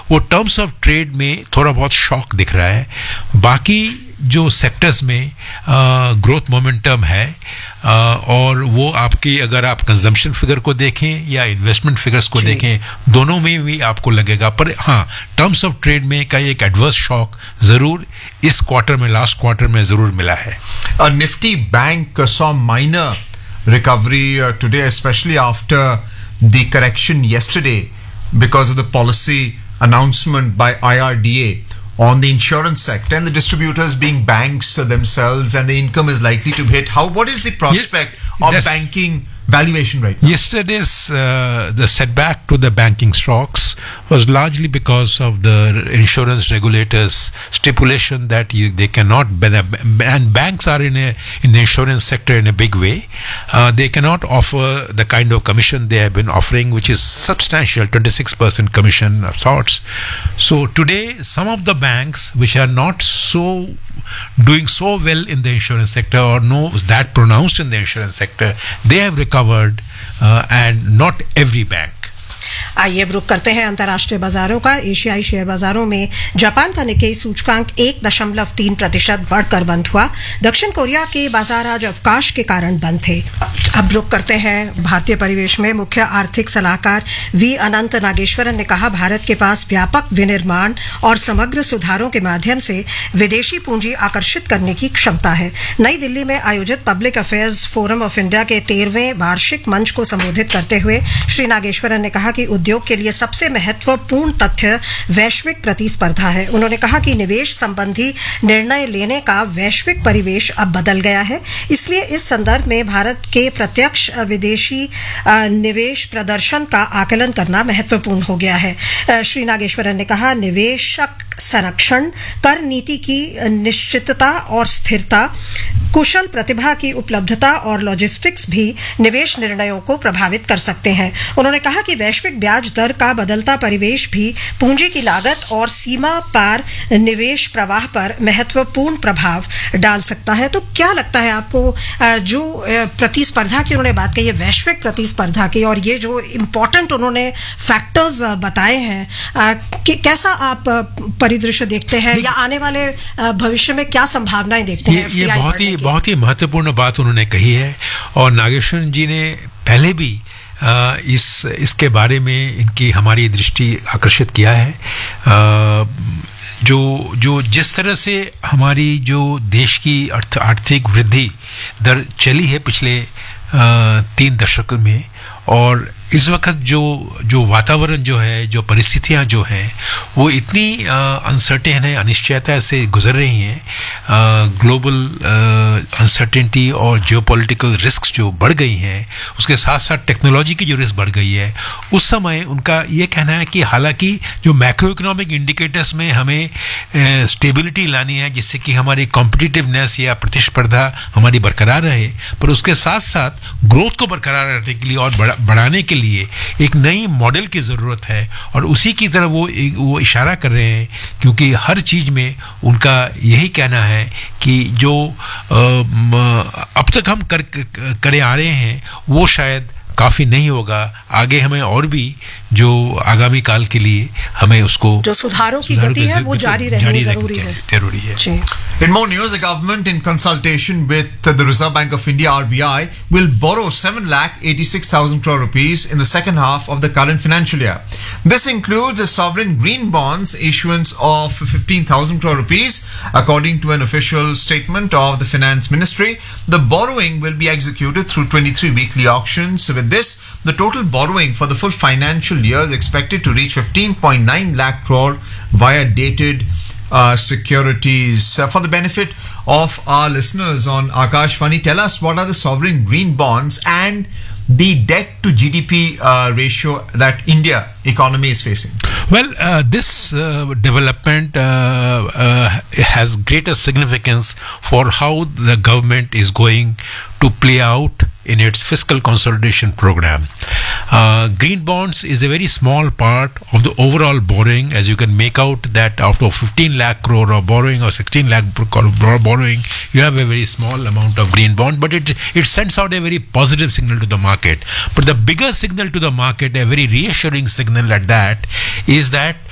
वो terms of trade में थोड़ा बहुत शॉक दिख रहा है. बाकी जो सेक्टर्स में ग्रोथ मोमेंटम है, और वो आपकी अगर आप कंजम्पशन फिगर को देखें या इन्वेस्टमेंट फिगर्स को देखें, दोनों में भी आपको लगेगा. पर हाँ, टर्म्स ऑफ ट्रेड में का एक एडवर्स शॉक जरूर इस क्वार्टर में, लास्ट क्वार्टर में जरूर मिला है. Nifty Bank saw minor recovery today, especially after the correction yesterday because of the policy announcement by IRDA on the insurance sector and the distributors being banks themselves, and the income is likely to hit. What is the prospect of banking valuation right now? Yesterday's the setback to the banking stocks was largely because of the insurance regulators stipulation that they cannot, and banks are in the insurance sector in a big way. They cannot offer the kind of commission they have been offering, which is substantial, 26% commission of sorts. So today some of the banks which are not doing so well in the insurance sector, or no that pronounced in the insurance sector, they have recovered, and not every bank. आइए अब रुक करते हैं अंतर्राष्ट्रीय बाजारों का. एशियाई share बाजारों में जापान का निक्केई सूचकांक 1.3% बढ़कर बंद हुआ. दक्षिण कोरिया के बाजार आज अवकाश के कारण बंद थे. अब रुक करते हैं भारतीय परिवेश में. मुख्य आर्थिक सलाहकार वी अनंत नागेश्वरन ने कहा, भारत के पास व्यापक विनिर्माण और समग्र सुधारों के माध्यम से विदेशी पूंजी आकर्षित करने की क्षमता है. नई दिल्ली में आयोजित public affairs forum of India के 13वें वार्षिक मंच को संबोधित करते हुए श्री नागेश्वरन ने कहा कि उद्योग के लिए सबसे महत्वपूर्ण तथ्य वैश्विक प्रतिस्पर्धा है. उन्होंने कहा कि निवेश संबंधी निर्णय लेने का वैश्विक परिवेश अब बदल गया है, इसलिए इस संदर्भ में भारत के प्रत्यक्ष विदेशी निवेश प्रदर्शन का आकलन करना महत्वपूर्ण हो गया है. श्री नागेश्वरन ने कहा, निवेशक संरक्षण, कर नीति की निश्चितता और स्थिरता, कुशल प्रतिभा की उपलब्धता और लॉजिस्टिक्स भी निवेश निर्णयों को प्रभावित कर सकते हैं. उन्होंने कहा कि वैश्विक ब्याज दर का बदलता परिवेश भी पूंजी की लागत और सीमा पार निवेश प्रवाह पर महत्वपूर्ण प्रभाव डाल सकता है. तो क्या लगता है आपको, जो प्रतिस्पर्धा की उन्होंने बात कही है, वैश्विक प्रतिस्पर्धा की, और ये जो इम्पोर्टेंट उन्होंने फैक्टर्स बताए हैं, कैसा आप परिदृश्य देखते हैं, या आने वाले भविष्य में क्या संभावनाएं देखते हैं? ये बहुत ही महत्वपूर्ण बात उन्होंने कही है, और नागेश्वरन जी ने पहले भी इसके बारे में इनकी हमारी दृष्टि आकर्षित किया है. जो जिस तरह से हमारी जो देश की आर्थिक वृद्धि दर चली है पिछले 3 दशक में, और इस वक्त जो वातावरण जो है, जो परिस्थितियां जो हैं, वो इतनी अनसर्टेन है, अनिश्चयता से गुजर रही हैं. ग्लोबल अनसर्टेनिटी और जियोपॉलिटिकल रिस्क जो बढ़ गई हैं, उसके साथ साथ टेक्नोलॉजी की जो रिस्क बढ़ गई है, उस समय उनका ये कहना है कि हालांकि जो मैक्रो इकोनॉमिक इंडिकेटर्स में हमें स्टेबिलिटी लानी है, जिससे कि हमारी कॉम्पिटिटिवनेस या प्रतिस्पर्धा हमारी बरकरार रहे, पर उसके साथ साथ ग्रोथ को बरकरार रखने के लिए और बढ़ाने के लिए एक नई मॉडल की जरूरत है. और उसी की तरफ वो इशारा कर रहे हैं, क्योंकि हर चीज में उनका यही कहना है कि जो अब तक हम करे आ रहे हैं वो शायद काफी नहीं होगा. आगे हमें और भी जो आगामी काल के लिए हमें उसको जो सुधारों की गति है वो जारी रहनी जरूरी है. In more news, the government, in consultation with the Reserve Bank of India (RBI), will borrow 7,86,000 crore rupees in the second half of the current financial year. This includes a sovereign green bonds issuance of 15,000 crore rupees, according to an official statement of the Finance Ministry. The borrowing will be executed through 23 weekly auctions. With this, the total borrowing for the full financial year is expected to reach 15.9 lakh crore via dated securities. For the benefit of our listeners on Akashvani, tell us, what are the sovereign green bonds and the debt to GDP ratio that India economy is facing? Well, this development has greater significance for how the government is going to play out in its fiscal consolidation program. Green bonds is a very small part of the overall borrowing, as you can make out that out of 15 lakh crore of borrowing or 16 lakh crore borrowing, you have a very small amount of green bond, but it sends out a very positive signal to the market. But the bigger signal to the market, a very reassuring signal at that, is that